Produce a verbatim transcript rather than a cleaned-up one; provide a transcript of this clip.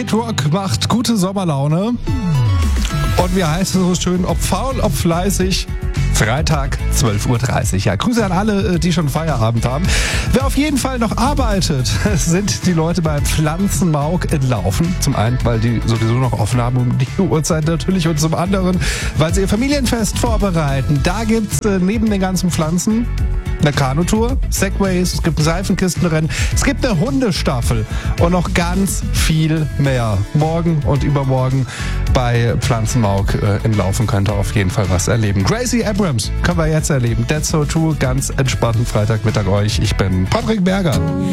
Kid Rock macht gute Sommerlaune. Und wie heißt es so schön, ob faul, ob fleißig. Freitag, zwölf Uhr dreißig. Ja, Grüße an alle, die schon Feierabend haben. Wer auf jeden Fall noch arbeitet, sind die Leute beim Pflanzenmauk in Laufen. Zum einen, weil die sowieso noch offen haben um die Uhrzeit natürlich, und zum anderen, weil sie ihr Familienfest vorbereiten. Da gibt's äh, neben den ganzen Pflanzen eine Kanutour, Segways, es gibt ein Seifenkistenrennen, es gibt eine Hundestaffel und noch ganz viel mehr. Morgen und übermorgen bei Pflanzenmauk äh, in Laufen könnt ihr auf jeden Fall was erleben. Gracie Abrams können wir jetzt erleben. That's so true. Ganz entspannten Freitagmittag euch. Ich bin Patrick Berger.